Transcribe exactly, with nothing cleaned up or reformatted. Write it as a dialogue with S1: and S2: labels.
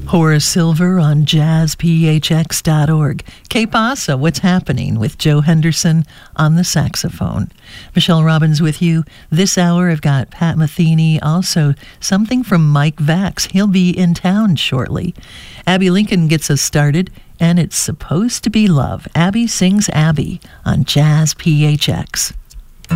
S1: Horace Silver on jazz p h x dot org. Que Pasa, What's Happening, with Joe Henderson on the saxophone. Michelle Robbins with you. This hour I've got Pat Metheny, also something from Mike Vax. He'll be in town shortly. Abby Lincoln gets us started, and it's supposed to be love. Abby sings Abby on Jazz P H X.